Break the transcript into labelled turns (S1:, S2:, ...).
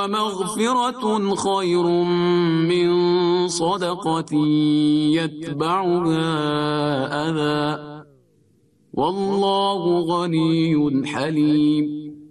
S1: ومغفرة خير من صدقة يتبعها أذى والله غني حليم.